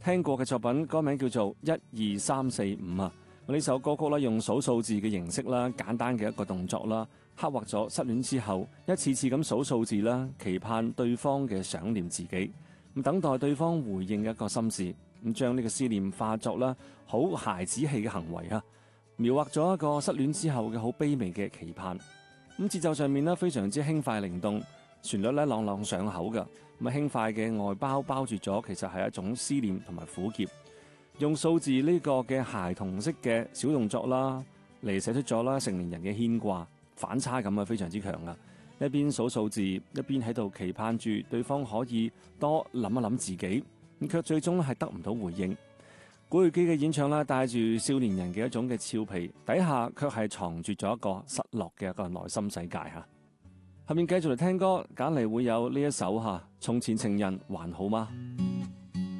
聽過嘅作品，歌名叫做一二三四五啊。呢首歌曲咧用數數字嘅形式啦，簡單嘅一個動作啦，刻畫咗失戀之後一次次咁數數字啦，期盼對方嘅想念自己，咁等待對方回應一個心事，咁將呢個思念化作啦好孩子氣嘅行為啊，描畫咗一個失戀之後嘅好卑微嘅期盼。咁節奏上面呢非常之輕快靈動，旋律咧朗朗上口嘅，咁輕快嘅外包包住咗其實係一種思念同埋苦澀。用數字呢個嘅孩童式嘅小動作啦，嚟寫出咗啦成年人嘅牽掛，反差感啊非常之強啊！一邊數數字，一邊喺度期盼住對方可以多諗一諗自己，咁卻最終係得唔到回應。古巨基嘅演唱啦，帶住少年人嘅一種嘅俏皮，底下卻係藏住咗一個失落嘅一個內心世界吓。後面繼續嚟聽歌，揀嚟會有呢一首吓，從前情人還好嗎？